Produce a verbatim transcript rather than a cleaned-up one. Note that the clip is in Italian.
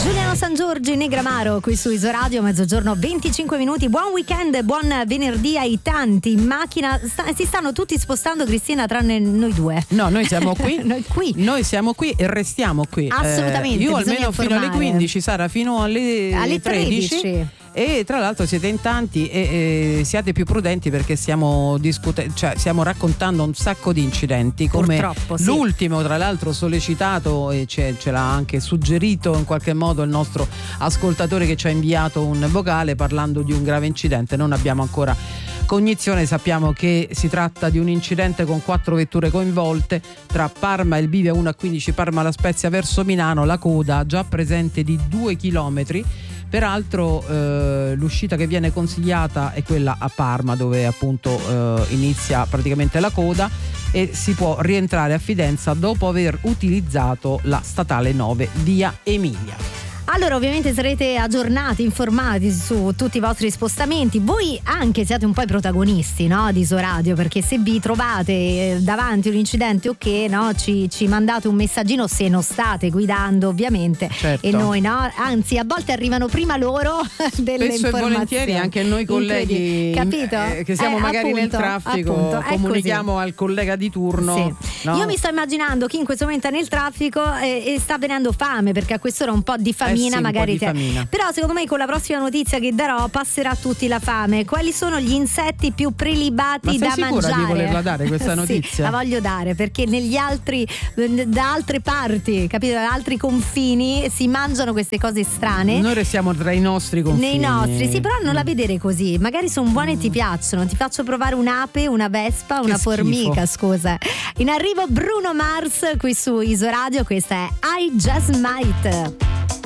Giuliano Sangiorgi, Negramaro, qui su Isoradio, mezzogiorno venticinque minuti. Buon weekend, buon venerdì ai tanti in macchina. Sta, si stanno tutti spostando, Cristina, tranne noi due. No, noi siamo qui. noi qui. Noi siamo qui e restiamo qui. Assolutamente. Eh, io almeno informare. fino alle quindici, Sara, fino alle, alle tredici. tredici. E tra l'altro siete in tanti e, e siate più prudenti perché stiamo discutendo, cioè stiamo raccontando un sacco di incidenti, come Purtroppo, sì. L'ultimo tra l'altro sollecitato e ce, ce l'ha anche suggerito in qualche modo il nostro ascoltatore che ci ha inviato un vocale parlando di un grave incidente. Non abbiamo ancora cognizione, sappiamo che si tratta di un incidente con quattro vetture coinvolte tra Parma e il Bivio uno a quindici Parma La Spezia verso Milano, la coda già presente di due chilometri. Peraltro eh, l'uscita che viene consigliata è quella a Parma, dove appunto eh, inizia praticamente la coda, e si può rientrare a Fidenza dopo aver utilizzato la statale nove via Emilia. Allora, ovviamente sarete aggiornati, informati su tutti i vostri spostamenti. Voi anche siete un po' i protagonisti, no, di Isoradio, perché se vi trovate davanti un incidente o che, no, ci, ci mandate un messaggino, se non state guidando ovviamente. Certo. E noi, no, anzi a volte arrivano prima loro delle Spesso informazioni. e volentieri anche noi colleghi, capito? Eh, che siamo Eh, magari appunto, nel traffico, appunto, comunichiamo al collega di turno. Sì. No? Io mi sto immaginando chi in questo momento è nel traffico e, e sta avvenendo fame, perché a quest'ora un po' di famina Eh sì, magari un po' di famina. Però secondo me con la prossima notizia che darò passerà a tutti la fame. Quali sono gli insetti più prelibati Ma da sei sicura mangiare? di volerla dare questa notizia? Sì, la voglio dare perché negli altri, da altre parti, capito, da altri confini si mangiano queste cose strane. Noi restiamo tra i nostri confini. Nei nostri, sì, però non la vedere così. Magari sono buone e ti piacciono. Ti faccio provare un'ape, una vespa, una Che formica, schifo. scusa. In arrivo Bruno Mars qui su Isoradio, questa è I Just Might.